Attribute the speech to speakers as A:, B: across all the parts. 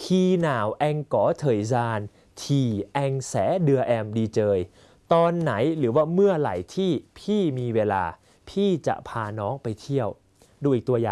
A: khi nào anh có thời gian thì anh sẽ đưa em đi chơi ตอนไหนหรือว่าเมื่อไหร่ที่พี่มีเวลาพี่จะพาน้องไปเที่ยวดูอีกตัวอย่าง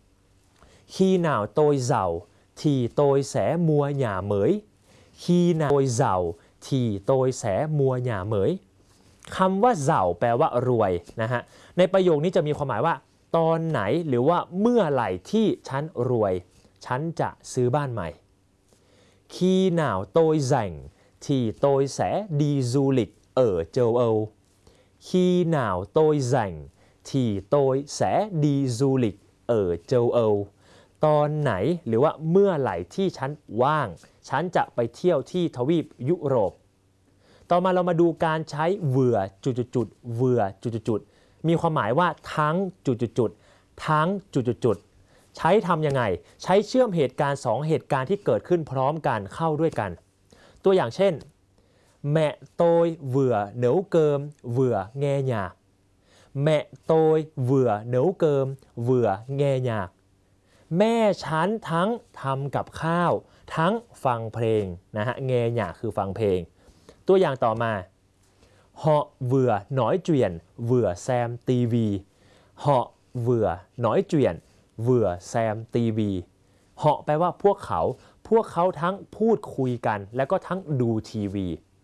A: khi nào tôi giàu thì tôi sẽ mua nhà mới khi nào tôi giàu thì tôi sẽ mua nhà mới คำว่าเ giàu แปลว่ารวยนะฮะในประโยคนี้จะมีความหมายว่าตอนไหนหรือว่าเมื่อไหร่ที่ฉันรวยฉันจะซื้อบ้านใหม่ khi nào tôi rảnh thì tôi sẽ đi du lịch ở châu Âu khi nào tôi rảnh thì tôi sẽ đi du lịch ở châu Âu ตอนไหนหรือว่าเมื่อไหร่ที่ฉันว่างฉันจะไปเที่ยวที่ทวีปยุโรปต่อมาเรามาดูการใช้เvừaจุดๆเvừaจุดๆมีความหมายว่าทั้งจุดๆทั้งจุดๆใช้ทำยังไงใช้เชื่อมเหตุการณ์2เหตุการณ์ที่เกิดขึ้นพร้อมกันเข้าด้วยกันตัวอย่างเช่น mẹ tôi vừa nấu cơm vừa nghe nhạc mẹ tôi vừa nấu cơm vừa nghe nhạc แม่ฉันทั้งทำกับข้าวทั้งฟังเพลงนะฮะnghe nhạc คือฟังเพลงตัวอย่างต่อมา họ vừa nói chuyện vừa xem tivi họ vừa nói chuyện vừa xem tivi họแปลว่าพวกเขาทั้งพูดคุยกันแล้วก็ทั้งดูทีวี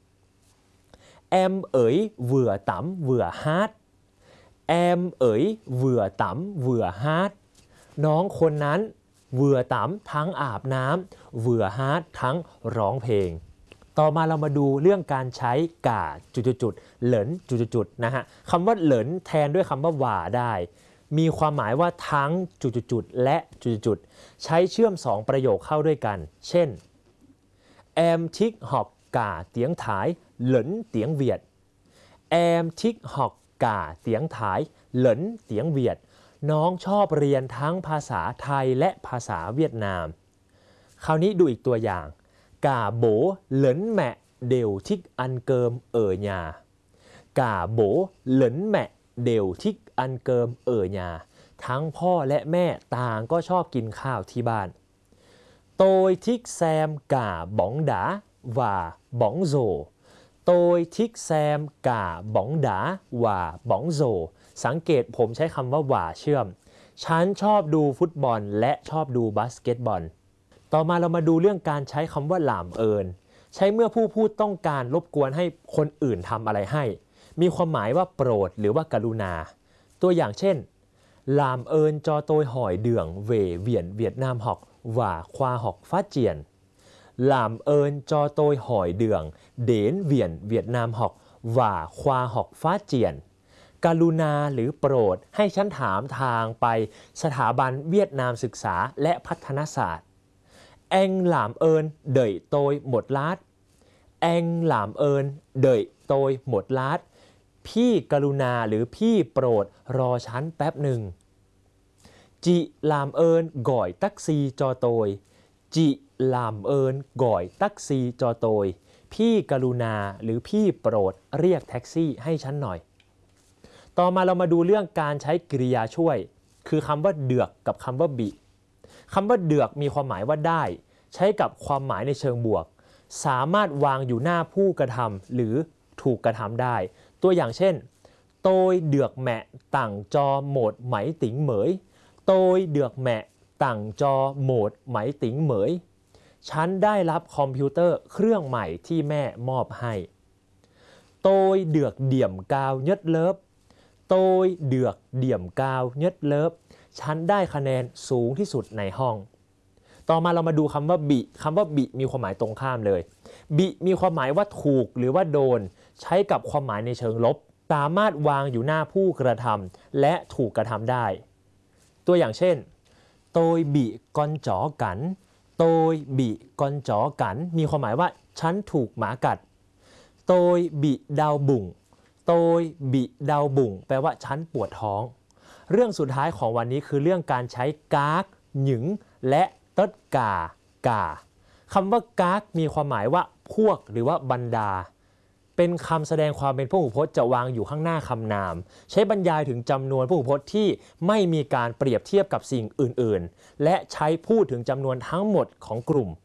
A: em ơi vừa tắm vừa hát em ơi vừa tắm vừa hát น้องคนนั้น vừa tắm ทั้งอาบน้ำ vừa hát ทั้งร้องเพลงต่อมาเรามาดูเรื่องการใช้ก่าจุดๆเหลินจุดๆนะฮะคำว่าเหลินแทนด้วยคำว่าหว่าได้มีความหมายว่าทั้งจุดๆและจุดๆใช้เชื่อม2ประโยคเข้าด้วยกันเช่น em thích học cả tiếng Thái lẫn tiếng Việt em thích học cả tiếng Thái lẫn tiếng Việt น้องชอบเรียนทั้งภาษาไทยและภาษาเวียดนามคราวนี้ดูอีกตัวอย่างcả bố lẫn mẹ đều thích ăn cơm ở nhà cả bố lẫn mẹ đều thích ăn cơm ở nhà ทั้งพ่อและแม่ต่างก็ชอบกินข้าวที่บ้าน tôi thích xem cả bóng đá và bóng rổ tôi thích xem cả bóng đá và bóng rổ สังเกตผมใช้คำว่าว่าเชื่อมฉันชอบดูฟุตบอลและชอบดูบาสเกตบอลต่อมาเรามาดูเรื่องการใช้คำว่าหลามเอิญใช้เมื่อผู้พูดต้องการรบกวนให้คนอื่นทำอะไรให้มีความหมายว่าโปรดหรือว่ากรุณาตัวอย่างเช่น làm ơn cho tôi hỏi đường về viện Việt Nam học và khoa học phát triển làm ơn cho tôi hỏi đường đến viện Việt Nam học và khoa học phát triển กรุณาหรือโปรดให้ฉันถามทางไปสถาบันเวียดนามศึกษาและพัฒนศาสตร์ anh làm ơn đợi tôi một lát anh làm ơn đợi tôi một lát พี่กรุณาหรือพี่โปรดรอฉันแป๊บหนึ่ง chị làm ơn gọi taxi cho tôi chị làm ơn gọi taxi cho tôi พี่กรุณาหรือพี่โปรดเรียกแท็กซี่ให้ฉันหน่อยต่อมาเรามาดูเรื่องการใช้กริยาช่วยคือคำว่าเดือกกับคำว่าบิคำว่าเดือกมีความหมายว่าได้ใช้กับความหมายในเชิงบวกสามารถวางอยู่หน้าผู้กระทำหรือถูกกระทำได้ตัวอย่างเช่น tôi được mẹ tặng cho một máy tính mới tôi được mẹ tặng cho một máy tính mới ฉันได้รับคอมพิวเตอร์เครื่องใหม่ที่แม่มอบให้ tôi được điểm cao nhất lớp tôi được điểm cao nhất lớp ฉันได้คะแนนสูงที่สุดในห้องต่อมาเรามาดูคำว่าบิคำว่าบิมีความหมายตรงข้ามเลยบิมีความหมายว่าถูกหรือว่าโดนใช้กับความหมายในเชิงลบสามารถวางอยู่หน้าผู้กระทำและถูกกระทำได้ตัวอย่างเช่น tôi bị con chó cắn tôi bị con chó cắn มีความหมายว่าฉันถูกหมากัด tôi bị đau bụng tôi bị đau bụng แปลว่าฉันปวดท้องเรื่องสุดท้ายของวันนี้คือเรื่องการใช้กากหยึงและเติดกากาคำว่ากากมีความหมายว่าพวกหรือว่าบรรดาเป็นคำแสดงความเป็นพหูพจน์จะวางอยู่ข้างหน้าคำนามใช้บรรยายถึงจำนวนพหูพจน์ที่ไม่มีการเปรียบเทียบกับสิ่งอื่นๆและใช้พูดถึงจำนวนทั้งหมดของกลุ่ม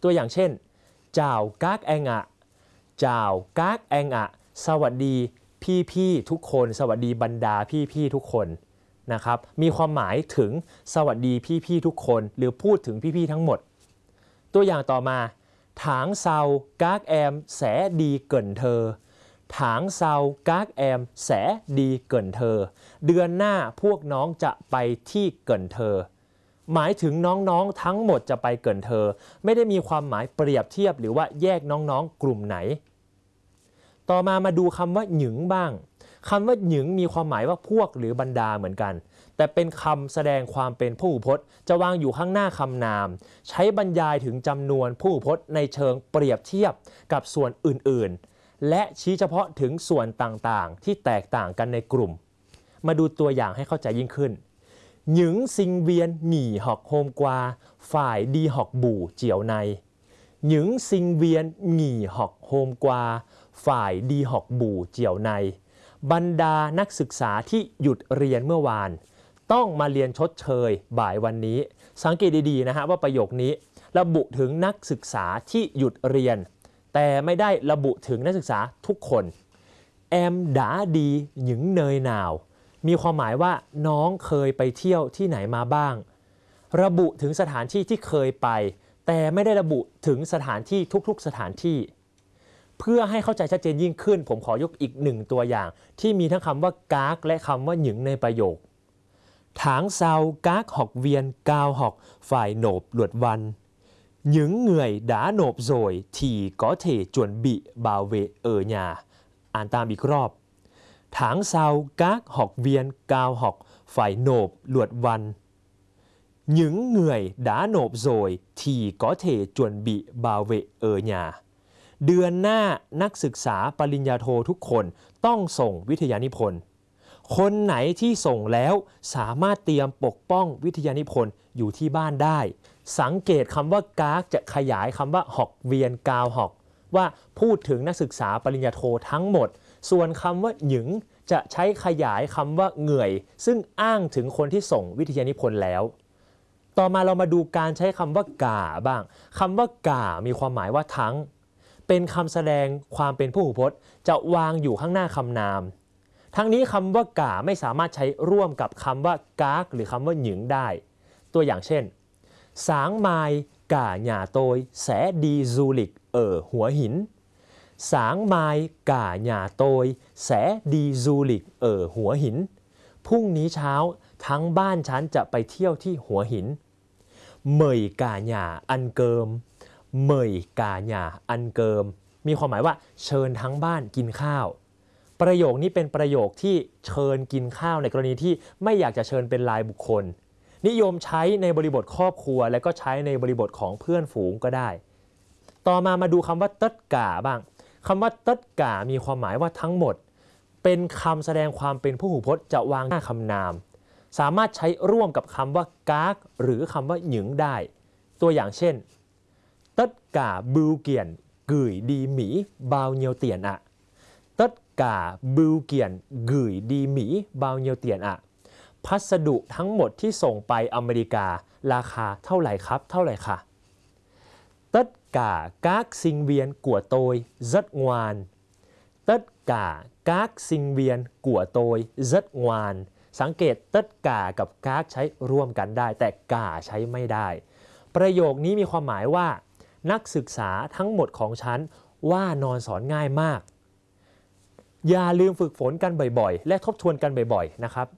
A: ตัวอย่างเช่นจ่าวกากแองอะจ่าวกากแองอะสวัสดีพี่ๆทุกคนสวัสดีบรรดาพี่ๆทุกคนนะครับมีความหมายถึงสวัสดีพี่ๆทุกคนหรือพูดถึงพี่ๆทั้งหมดตัวอย่างต่อมาถางเซากากแอมแสดีเกินเธอถางเซากากแอมแสดีเกินเธอเดือนหน้าพวกน้องจะไปที่เกินเธอหมายถึงน้องๆทั้งหมดจะไปเกินเธอไม่ได้มีความหมายเปรียบเทียบหรือว่าแยกน้องๆกลุ่มไหนต่อมาดูคำว่าหยึงบ้างคำว่าหยึงมีความหมายว่าพวกหรือบรรดาเหมือนกันแต่เป็นคำแสดงความเป็นพหูพจน์จะวางอยู่ข้างหน้าคำนามใช้บรรยายถึงจำนวนพหูพจน์ในเชิงเปรียบเทียบกับส่วนอื่นๆและชี้เฉพาะถึงส่วนต่างๆที่แตกต่างกันในกลุ่มมาดูตัวอย่างให้เข้าใจยิ่งขึ้นหยึงซิงเวียนหมี่หอกโฮมกวาฝ่ายดีหอกบู่เจียวในหยึงซิงเวียนหมี่หอกโฮมกวาฝ่ายดีหอกบู่เจียวในบรรดานักศึกษาที่หยุดเรียนเมื่อวานต้องมาเรียนชดเชยบ่ายวันนี้สังเกตดีๆนะฮะว่าประโยคนี้ระบุถึงนักศึกษาที่หยุดเรียนแต่ไม่ได้ระบุถึงนักศึกษาทุกคนแอมด่าดีหยึงเนยหนาวมีความหมายว่าน้องเคยไปเที่ยวที่ไหนมาบ้างระบุถึงสถานที่ที่เคยไปแต่ไม่ได้ระบุถึงสถานที่ทุกๆสถานที่เพื่อให้เข้าใจชัดเจนยิ่งขึ้นผมขอยกอีกหนึ่งตัวอย่างที่มีทั้งคำว่ากากและคำว่าหยึงในประโยคถางเซากากหอกเวียนกาวหอกฝ่ายโหนบหลวดวันหยึงเหนื่อยด่าโหนบโอยที่ก็เทจวนบิบาเวญาอ่านตามอีกรอบถางเซากากหอกเวียนกาวหอกฝ่ายโหนบหลวดวันหยึงเหนื่อยด่าโหนบโอยที่ก็เทจวนบิบาเวญาเดือนหน้านักศึกษาปริญญาโททุกคนต้องส่งวิทยานิพนธ์คนไหนที่ส่งแล้วสามารถเตรียมปกป้องวิทยานิพนธ์อยู่ที่บ้านได้สังเกตคำว่ากากจะขยายคำว่าหอกเวียนกาวหอกว่าพูดถึงนักศึกษาปริญญาโททั้งหมดส่วนคำว่าหยึงจะใช้ขยายคำว่าเหนื่อยซึ่งอ้างถึงคนที่ส่งวิทยานิพนธ์แล้วต่อมาเรามาดูการใช้คำว่ากาบ้างคำว่ากามีความหมายว่าทั้งเป็นคำแสดงความเป็นพหูพจน์จะวางอยู่ข้างหน้าคำนามทั้งนี้คำว่ากาไม่สามารถใช้ร่วมกับคำว่ากากหรือคำว่าหยึงได้ตัวอย่างเช่นสางไมล์กาหย่าโตยแสดีซูลิกหัวหินสางไมล์กาหย่าโตยแสดีซูลิกหัวหินพรุ่งนี้เช้าทั้งบ้านฉันจะไปเที่ยวที่หัวหินเหมยกาหย่าอันเกิมเหมยกาหย่าอันเกิมมีความหมายว่าเชิญทั้งบ้านกินข้าวประโยคนี้เป็นประโยคที่เชิญกินข้าวในกรณีที่ไม่อยากจะเชิญเป็นรายบุคคลนิยมใช้ในบริบทครอบครัวและก็ใช้ในบริบทของเพื่อนฝูงก็ได้ต่อมาดูคำว่าเติดก่าบ้างคำว่าเติดก่ามีความหมายว่าทั้งหมดเป็นคำแสดงความเป็นพหูพจน์จะวางหน้าคำนามสามารถใช้ร่วมกับคำว่ากากหรือคำว่าหยึงได้ตัวอย่างเช่นเติดก่าบิวเกียนกุ่ยดีหมีบาวเนียวเตียนอะเติดก่าบิวเกียนกุ่ยดีหมีบาวเนียวเตียนอะพัสดุทั้งหมดที่ส่งไปอเมริการาคาเท่าไหร่ครับเท่าไหร่ค่ะเติดก่ากากซิงเวียนกัวโตยซัดงวานเติดก่ากากซิงเวียนกัวโตยซัดงวานสังเกตเติดก่ากับกากใช้ร่วมกันได้แต่ก่าใช้ไม่ได้ประโยคนี้มีความหมายว่านักศึกษาทั้งหมดของฉันว่านอนสอนง่ายมากอย่าลืมฝึกฝนกันบ่อยๆและทบทวนกันบ่อยๆนะครับ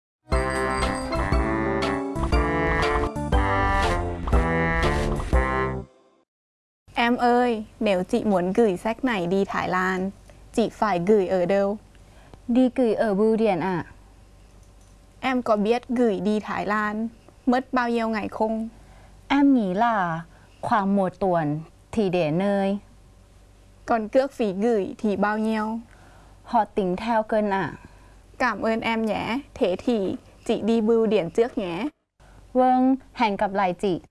B: แอมơi, nếu chị muốn gửi sách này đi Thái Lan, chị phải gửi ở đâu?
C: Đi gửi ở bưu điện ạ.
B: Em có biết gửi đi Thái Lan mất bao nhiêu ngày không?
C: Em nghĩ là khoảng 1 tuần thì để nơi.
B: Còn cước phí gửi thì bao nhiêu?
C: Họ tính theo cân ạ.
B: Cảm ơn em nhé. Thế thì chị đi bưu điện trước nhé.
C: Vâng, hẹn gặp lại chị.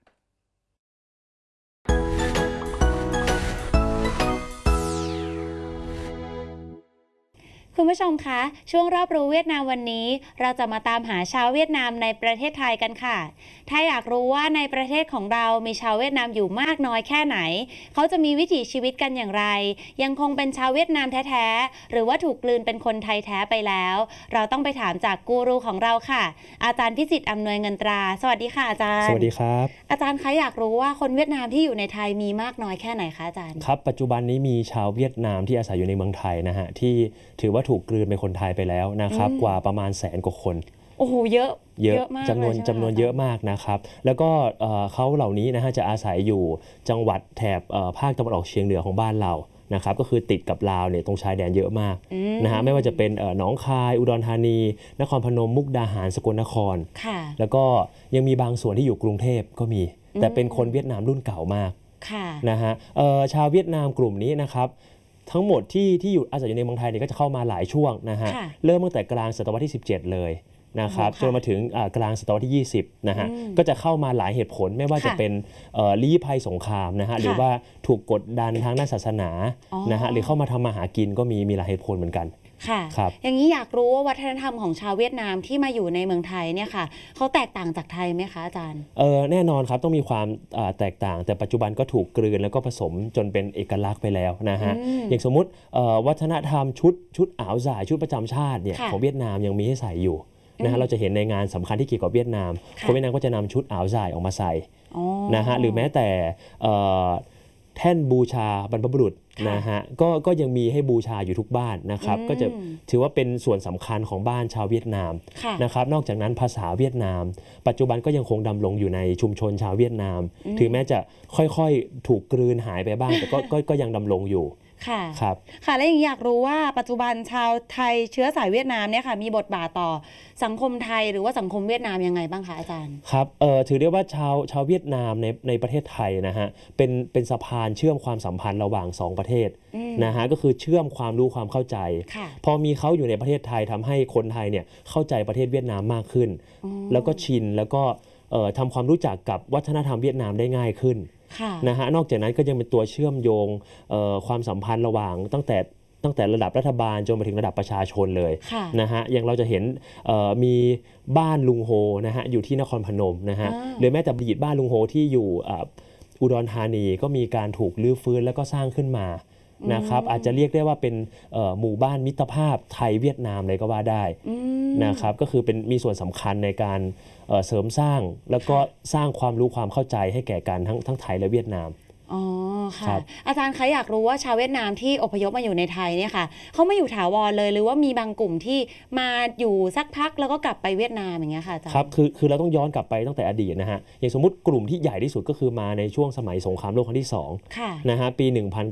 D: คุณผู้ชมคะช่วงรอบรู้เวียดนามวันนี้เราจะมาตามหาชาวเวียดนามในประเทศไทยกันค่ะ ถ้าอยากรู้ว่าในประเทศของเรามีชาวเวียดนามอยู่มากน้อยแค่ไหนเขาจะมีวิถีชีวิตกันอย่างไรยังคงเป็นชาวเวียดนามแท้ๆหรือว่าถูกกลืนเป็นคนไทยแท้ไปแล้วเราต้องไปถามจากกูรูของเราค่ะอาจารย์พิจิตรอำนวยเงินตราสวัสดีค่ะอาจารย์
A: สวัสดีครับ
D: อาจารย์คะอยากรู้ว่าคนเวียดนามที่อยู่ในไทยมีมากน้อยแค่ไหนคะอาจารย์
A: ครับปัจจุบันนี้มีชาวเวียดนามที่อาศัยอยู่ในเมืองไทยนะฮะที่ถือว่าถูกกลืนเป็นคนไทยไปแล้วนะครับกว่าประมาณ100,000 กว่าคน
D: โอ้โหเยอะมาก
A: จำนวนเยอะมากนะครับแล้วก็เขาเหล่านี้นะฮะจะอาศัยอยู่จังหวัดแถบภาคตะวันออกเฉียงเหนือของบ้านเรานะครับก็คือติดกับลาวเนี่ยตรงชายแดนเยอะมากนะฮะไม่ว่าจะเป็นหนองคายอุดรธานีนครพนมมุกดาหารสกลนครแล้วก็ยังมีบางส่วนที่อยู่กรุงเทพก็มีแต่เป็นคนเวียดนามรุ่นเก่ามากนะฮะชาวเวียดนามกลุ่มนี้นะครับทั้งหมดที่อยู่อาศัยอยู่ในเมืองไทยเนี่ยก็จะเข้ามาหลายช่วงนะฮะเริ่มตั้งแต่กลางศตวรรษที่17เลยนะครับจนมาถึงกลางศตวรรษที่20นะฮะก็จะเข้ามาหลายเหตุผลไม่ว่าจะเป็นลี้ภัยสงครามนะฮะหรือว่าถูกกดดันทางด้านศาสนานะฮะหรือเข้ามาทำมาหากินก็มีหลายเหตุผลเหมือนกัน
D: ค่ะอย่างนี้อยากรู้ว่าวัฒนธรรมของชาวเวียดนามที่มาอยู่ในเมืองไทยเนี่ยค่ะเขาแตกต่างจากไทยไหมคะอาจารย์
A: แน่นอนครับต้องมีความแตกต่างแต่ปัจจุบันก็ถูกกลืนแล้วก็ผสมจนเป็นเอกลักษณ์ไปแล้วนะฮะอย่างสมมุติวัฒนธรรมชุดอ่าวสายชุดประจำชาติเนี่ยของเวียดนามยังมีให้ใส่อยู่นะฮะเราจะเห็นในงานสำคัญที่เกี่ยวกับเวียดนามคนเวียดนามก็จะนำชุดอ่าวสายออกมาใส่นะฮะหรือแม้แต่แท่นบูชาบรรพบุรุษนะฮะก็ยังมีให้บูชาอยู่ทุกบ้านนะครับก็จะถือว่าเป็นส่วนสำคัญของบ้านชาวเวียดนามนะครับนอกจากนั้นภาษาเวียดนามปัจจุบันก็ยังคงดำรงอยู่ในชุมชนชาวเวียดนามถึงแม้จะค่อยๆถูกกลืนหายไปบ้างแต่ก็ยังดำรงอยู่
D: ค่ะครับค่ะและยังอยากรู้ว่าปัจจุบันชาวไทยเชื้อสายเวียดนามเนี่ยค่ะมีบทบาทต่อสังคมไทยหรือว่าสังคมเวียดนามยังไงบ้างคะอาจารย์
A: ครับถือได้ว่าชาวเวียดนามในประเทศไทยนะฮะเป็นสะพานเชื่อมความสัมพันธ์ระหว่าง2ประเทศนะฮะก็คือเชื่อมความรู้ความเข้าใจพอมีเขาอยู่ในประเทศไทยทำให้คนไทยเนี่ยเข้าใจประเทศเวียดนามมากขึ้นแล้วก็ชินแล้วก็ทำความรู้จักกับวัฒนธรรมเวียดนามได้ง่ายขึ้นนะฮะนอกจากนั้นก็ยังเป็นตัวเชื่อมโยงความสัมพันธ์ระหว่างตั้งแต่ระดับรัฐบาลจนมาถึงระดับประชาชนเลยนะฮะอย่างเราจะเห็นมีบ้านลุงโฮนะฮะอยู่ที่นครพนมนะฮะหรือแม้แต่บีดบ้านลุงโฮที่อยู่อุดรธานีก็มีการถูกรื้อฟื้นแล้วก็สร้างขึ้นมานะครับอาจจะเรียกได้ว่าเป็นหมู่บ้านมิตรภาพไทยเวียดนามเลยก็ว่าได้นะครับก็คือมีส่วนสำคัญในการเสริมสร้างแล้วก็สร้างความรู้ความเข้าใจให้แก่กันทั้งไทยและเวียดนาม
D: อ๋อค่ะอาจารย์คะอยากรู้ว่าชาวเวียดนามที่อพยพมาอยู่ในไทยเนี่ยค่ะเขาไม่อยู่ถาวรเลยหรือว่ามีบางกลุ่มที่มาอยู่สักพักแล้วก็กลับไปเวียดนามอย่างเงี้ยค่ะอาจารย์
A: ครับคือเราต้องย้อนกลับไปตั้งแต่อดีตนะฮะอย่างสมมติกลุ่มที่ใหญ่ที่สุดก็คือมาในช่วงสมัยสงครามโลกครั้งที่2นะฮะปี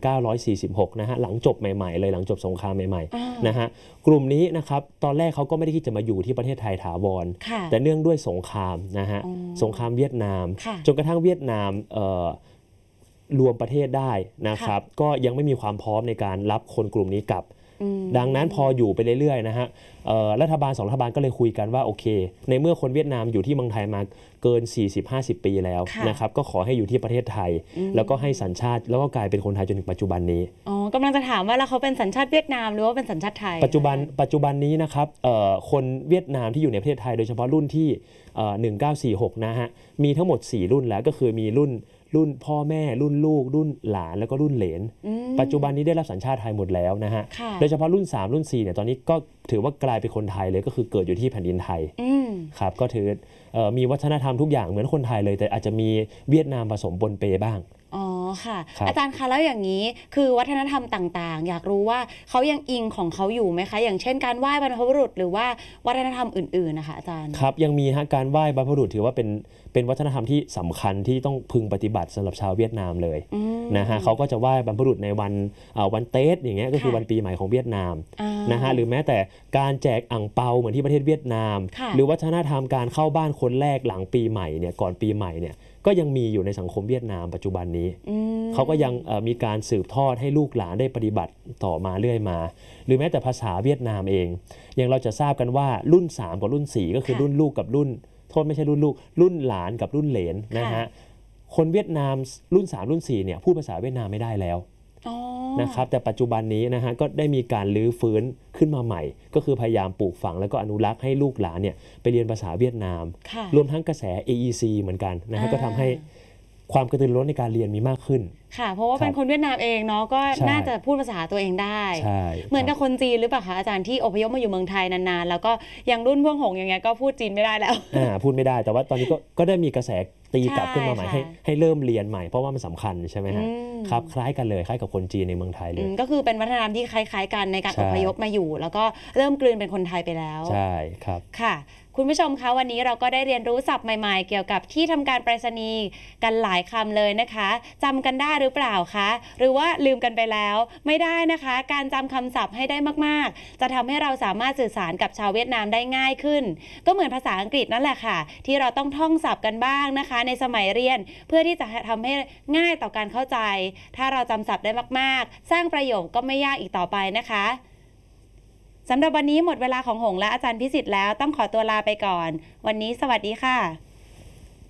A: 1946นะฮะหลังจบใหม่ๆเลยหลังจบสงครามใหม่ๆนะฮะกลุ่มนี้นะครับตอนแรกเขาก็ไม่ได้คิดจะมาอยู่ที่ประเทศไทยถาวรแต่เนื่องด้วยสงครามนะฮะสงครามเวียดนามจนกระทั่งเวียดนามรวมประเทศได้นะครับก็ยังไม่มีความพร้อมในการรับคนกลุ่มนี้กลับดังนั้นพออยู่ไปเรื่อยๆนะฮะรัฐบาล2รัฐบาลก็เลยคุยกันว่าโอเคในเมื่อคนเวียดนามอยู่ที่เมืองไทยมาเกิน 40-50 ปีแล้วนะครับก็ขอให้อยู่ที่ประเทศไทยแล้วก็ให้สัญชาติแล้วก็กลายเป็นคนไทยจนถึงปัจจุบันนี้
D: กำลังจะถามว่าแล้วเขาเป็นสัญชาติเวียดนามหรือว่าเป็นสัญชาติไทย
A: ปัจจุบันนี้นะครับคนเวียดนามที่อยู่ในประเทศไทยโดยเฉพาะรุ่นที่1946นะฮะมีทั้งหมด4รุ่นแล้วก็คือมีรุ่นพ่อแม่รุ่นลูกรุ่นหลานแล้วก็รุ่นเหลนปัจจุบันนี้ได้รับสัญชาติไทยหมดแล้วนะฮะโดยเฉพาะรุ่น3รุ่น4เนี่ยตอนนี้ก็ถือว่ากลายเป็นคนไทยเลยก็คือเกิดอยู่ที่แผ่นดินไทยครับก็ถือมีวัฒนธรรมทุกอย่างเหมือนคนไทยเลยแต่อาจจะมีเวียดนามผสมปนเปบ้าง
D: อ๋อค่ะอาจารย์คะแล้วอย่างนี้คือวัฒนธรรมต่างๆอยากรู้ว่าเขายังอิงของเขาอยู่ไหมคะอย่างเช่นการไหว้บรรพบุรุษหรือว่าวัฒนธรรมอื่นๆนะคะอาจารย์
A: ครับยังมีฮะการไหว้บรรพบุรุษถือว่าเป็นวัฒนธรรมที่สำคัญที่ต้องพึงปฏิบัติสำหรับชาวเวียดนามเลยนะฮะเขาก็จะไหว้บรรพบุรุษในวันเตสอย่างเงี้ยก็คือวันปีใหม่ของเวียดนามนะฮะหรือแม้แต่การแจกอั่งเปาเหมือนที่ประเทศเวียดนามหรือวัฒนธรรมการเข้าบ้านคนแรกหลังปีใหม่เนี่ยก่อนปีใหม่เนี่ยก็ยังมีอยู่ในสังคมเวียดนามปัจจุบันนี้เขาก็ยังมีการสืบทอดให้ลูกหลานได้ปฏิบัติต่อมาเรื่อยมาหรือแม้แต่ภาษาเวียดนามเองอย่างเราจะทราบกันว่ารุ่น3กับรุ่น4ก็คือรุ่นลูกกับรุ่นโทษไม่ใช่รุ่นลูกรุ่นหลานกับรุ่นเหลนนะฮะคนเวียดนามรุ่น3รุ่น4เนี่ยพูดภาษาเวียดนามไม่ได้แล้วนะครับแต่ปัจจุบันนี้นะฮะก็ได้มีการรื้อฟื้นขึ้นมาใหม่ ก็คือพยายามปลูกฝังแล้วก็อนุรักษ์ให้ลูกหลานเนี่ยไปเรียนภาษาเวียดนาม
D: ค่ะ
A: รวมทั้งกระแส AEC เหมือนกันนะฮะก็ทำให้ความกระตือรือร้นในการเรียนมีมากขึ้น
D: ค่ะ เพราะว่าเป็นคนเวียดนามเองเนาะก็
A: ใช่
D: น่าจะพูดภาษาตัวเองได้
A: ใช่
D: เหมือนกับคนจีนหรือเปล่าคะอาจารย์ที่อพยพมาอยู่เมืองไทยนานๆแล้วก็ยังรุ่นพวกหงอย่างเงี้ยก็พูดจีนไม่ได้แล้ว
A: พูดไม่ได้แต่ว่าตอนนี้ก็ได้มีกระแสตีกลับขึ้นมาใหม่
D: ใช่
A: ให้เริ่มเรียนใหม่เพราะว่ามันสำคัญใช่ไหมฮะ
D: อืม
A: ครับคล้ายกันเลยคล้ายกับคนจีนในเมืองไทยเลย
D: ก็คือเป็นวัฒนธรรมที่คล้ายๆกันในการ
A: ใช่
D: อพยพมาอยู่ แล้วก็เริ่มกลืนเป็นคนไทยไปแล้ว
A: ใช่ครับ
D: ค่ะ คุณผู้ชมคะวันนี้เราก็ได้เรียนรู้ศัพท์ใหม่ๆ เกี่ยวกับที่ทำการไปรษณีย์กันหลายคำเลยนะคะจำกันได้หรือเปล่าคะหรือว่าลืมกันไปแล้วไม่ได้นะคะ การจำคำศัพท์ให้ได้มากๆ จะทำให้เราสามารถสื่อสารกับชาวเวียดนามได้ง่ายขึ้น ก็เหมือนภาษาอังกฤษนั่นแหละค่ะ ที่เราต้องท่องศัพท์กันบ้างนะคะ ในสมัยเรียนเพื่อที่จะทำให้ง่ายต่อการเข้าใจ ถ้าเราจำศัพท์ได้มากๆ สร้างประโยคก็ไม่ยากอีกต่อไปนะคะสำหรับวันนี้หมดเวลาของหงและอาจารย์พิสิทธิ์แล้วต้องขอตัวลาไปก่อน วันนี้สวัสดีค่ะ